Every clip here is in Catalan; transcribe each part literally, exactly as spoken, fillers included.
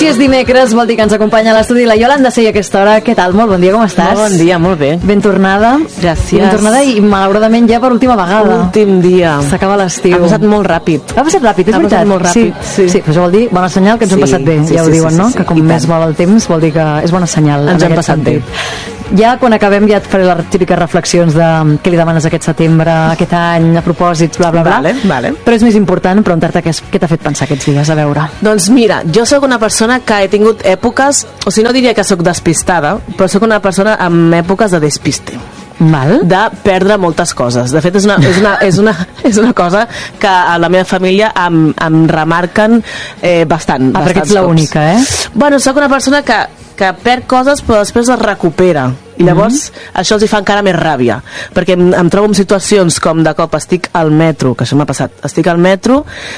si és dimecres vol dir que ens acompanya a l'estudi la Iolanda Sey a aquesta hora. Què tal? Molt bon dia, com estàs? Molt bon dia, molt bé. Ben tornada. Gràcies. Ben tornada i malauradament ja per última vegada. Últim dia. S'acaba l'estiu. Ha passat molt ràpid. Ha passat ràpid, és ha veritat. passat molt ràpid, sí. Sí, sí, però això vol dir bona senyal que ens sí, hem passat bé, sí, ja ho sí, diuen, sí, no? sí, Que com sí, més vol el temps vol dir que és bona senyal. Ens hem passat sentit. bé. Ja quan acabem ja et faré les típiques reflexions de què li demanes aquest setembre, aquest any, a propòsits, bla, bla, bla. Vale, vale. Però és més important preguntar-te què, és, què t'ha fet pensar aquests dies, a veure. Doncs mira, jo sóc una persona que he tingut èpoques, o sigui, no diria que sóc despistada, però sóc una persona amb èpoques de despiste. Val. De perdre moltes coses. De fet, és una, és una, és una, és una cosa que a la meva família em, em remarquen eh, bastant. Ah, perquè ets l'única, eh? Bueno, sóc una persona que, que perd coses però després les recupera. I llavors mm-hmm. això els hi fa encara més ràbia, perquè em, em trobo en situacions com de cop estic al metro, que això m'ha passat, estic al metro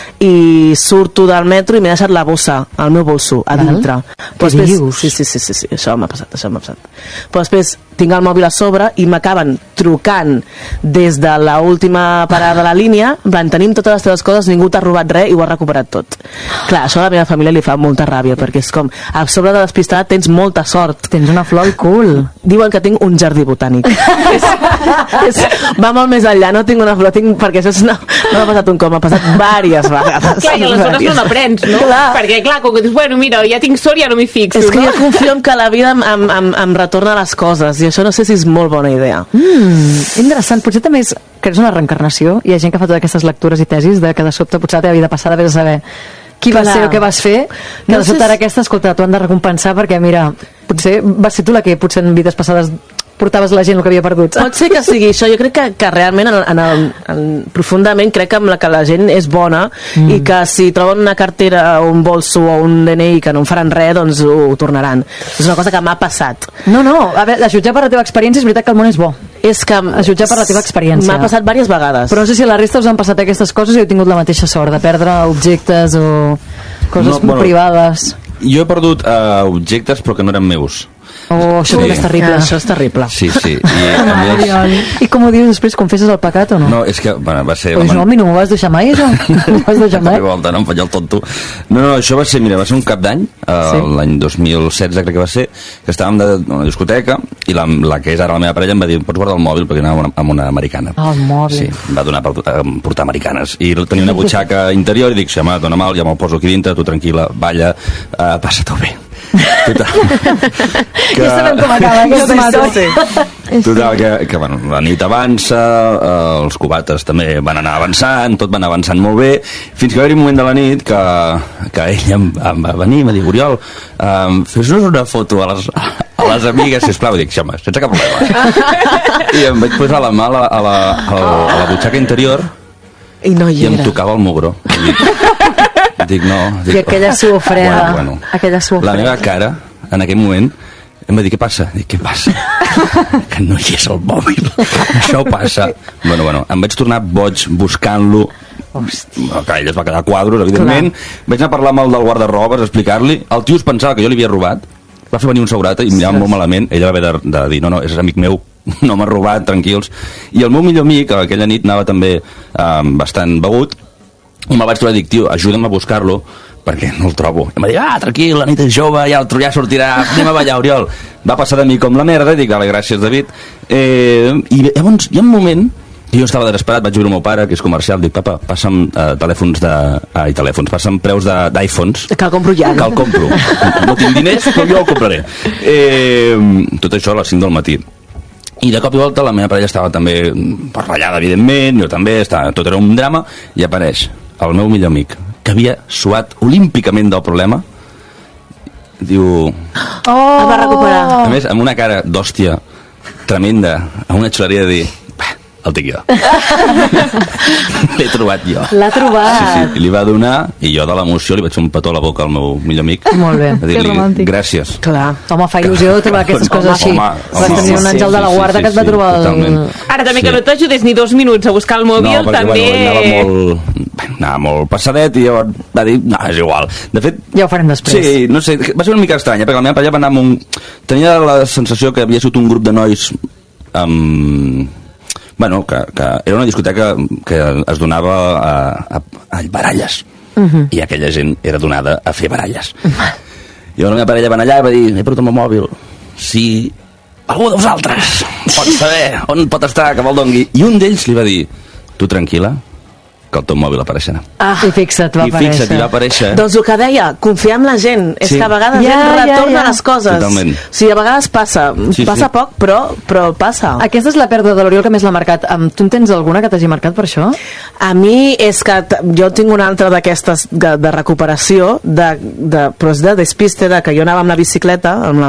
i surto del metro i m'he deixat la bossa, el meu bolso, a dintre. Què dius? Sí, sí, sí, sí, sí, això m'ha passat, això m'ha passat. Però després tinc el mòbil a sobre i m'acaben trucant des de l'última parada de la línia, en plan, tenim totes les teves coses, ningú t'ha robat res i ho has recuperat tot. Clar, això a la meva família li fa molta ràbia, perquè és com, a sobre de despistada tens molta sort. Tens una flor cool. Diuen que tinc un jardí botànic. és, és, va molt més enllà, no tinc una flor, tinc, perquè això és una, no m'ha passat un cop, m'ha passat diverses vegades. Clar, i aleshores no n'aprens, no? Clar. Perquè, clar, com que dius, bueno, mira, ja tinc sort, ja no m'hi fixo, és que no? jo confio en que la vida em, em, em, em retorna les coses, i això no sé si és molt bona idea. Mm, interessant, potser també és que és una reencarnació. Hi ha gent que fa totes aquestes lectures i tesis de que de sobte potser la teva vida passada vés a saber qui va Clar. ser o què vas fer, que No de sé sobte ara si- aquesta, escolta, t'ho han de recompensar perquè, mira, potser vas ser tu la que potser en vides passades portaves la gent el que havia perdut. Pot ser que sigui això, jo crec que, que realment en el, en el, en, profundament crec que, amb la, que la gent és bona mm. i que si troben una cartera o un bolso o un D N I que no en faran res, doncs ho, ho tornaran. És una cosa que m'ha passat. No, no, a veure, a jutjar per la teva experiència és veritat que el món és bo. És que A jutjar per la teva experiència. m'ha passat diverses vegades. Però no sé si a la resta us han passat aquestes coses i heu tingut la mateixa sort de perdre objectes o coses No, bueno, privades. Jo he perdut uh, objectes però que no eren meus. Oh, això Sí. és terrible. Ah, això és terrible. Sí, sí. I, a més, I com ho dius després? Confesses el pecat o no? no, és que bueno, va ser... O dius, no, a mi no m'ho vas deixar mai, això? No m'ho vas deixar mai? També volta, no em faig el tonto. No, no, això va ser, mira, va ser un cap d'any, eh, Sí. l'any dos mil setze crec que va ser, que estàvem de, en una discoteca i la, la que és ara la meva parella em va dir, pots guardar el mòbil perquè anava amb una, amb una americana. Ah, el mòbil. Sí, em va donar per eh, portar americanes. I tenia una butxaca interior i dic, si home, dona mal, ja me'l poso aquí dintre, tu tranquil·la, balla, eh, passa-t'ho bé. Total. Que... Ja sabem com acaba aquesta història. Total, que, que bueno, la nit avança, eh, els cubates també van anar avançant, tot va anar avançant molt bé, fins que va haver un moment de la nit que, que ella em, em va venir i em va dir, Oriol, eh, fes-nos una foto a les, a les amigues, sisplau. I dic, home, sense cap problema. I em vaig posar la mà a la, a la, a la, a la butxaca interior I no hi i em era. tocava el mugró. I dic, dic no. Dic, I aquella suor freda, bueno, bueno. aquella suor La freda. meva cara, en aquell moment, em va dir, què passa? Dic, què passa? Que no hi és el mòbil. Això passa. Bueno, bueno, em vaig tornar boig buscant-lo. Que ell es va quedar a quadros, evidentment. Clar. Vaig anar a parlar amb el del guardarrobes, a explicar-li. El tio es pensava que jo li havia robat. Va fer venir un segurata i em mirava molt malament. Ella va haver de, de dir, no, no, és amic meu, no m'ha robat, tranquils. I el meu millor amic, aquella nit anava també eh, bastant begut, i me'l vaig trobar i dic, tio, ajuda'm a buscar-lo, perquè no el trobo. I em va dir, ah, tranquil, la nit és jove, ja, el, ja sortirà, anem a ballar, Oriol. Va passar de mi com la merda, i dic, vale, gràcies, David. Eh, I llavors hi ha un moment, i jo estava desesperat, vaig veure el meu pare, que és comercial, dic, papa, passa'm eh, telèfons de... Ai, telèfons, passa'm preus de- d'iPhones. Que el compro ja. Que el compro. No tinc diners, però jo el compraré. Eh, tot això a les cinc del matí. I de cop i volta la meva parella estava també barrellada, evidentment, jo també, estava, tot era un drama, i apareix el meu millor amic, que havia suat olímpicament del problema, diu... Oh! El va recuperar. A més, amb una cara d'hòstia tremenda, amb una xuleria de dir, "Bah, el tinc jo." L'he trobat jo. L'ha trobat. Sí, sí, i li va donar, i jo de l'emoció li vaig fer un petó a la boca al meu millor amic. Molt bé. A dir-li, gràcies. Clar. Home, fa il·lusió trobar aquestes Home, coses així. home, Vas home, tenir un sí, àngel de la sí, guarda sí, que et va sí, trobar el... totalment. Ara també Sí. que no t'ajudés ni dos minuts a buscar el mòbil, No, perquè també... bueno, anava molt, anava molt passadet i llavors va dir, no, és igual. De fet, Ja ho farem després. sí, no sé, va ser una mica estranya, perquè la meva parella va anar amb un... Tenia la sensació que havia sigut un grup de nois amb... Bueno, que, que era una discoteca que es donava a, a, a baralles. Uh -huh. I aquella gent era donada a fer baralles. I la meva parella va anar allà i va dir, he perdut el meu mòbil. Si algú de vosaltres pot saber on pot estar, que me'l dongui. I un d'ells li va dir, tu tranquil·la, que el teu mòbil apareixerà. Ah, I fixa't, va I aparèixer. fixa't, i va aparèixer. Doncs el que deia, confiar en la gent. És Sí. que a vegades Ja, ja, ja, retorna ja. les coses. Totalment. O sigui, a vegades passa. Sí, passa sí. poc, però, però passa. Aquesta és la pèrdua de l'Oriol que més l'ha marcat. Um, tu en tens alguna que t'hagi marcat per això? A mi és que t- jo tinc una altra d'aquestes de, de recuperació, de, de, però és de despiste, de que jo anava amb la bicicleta, amb la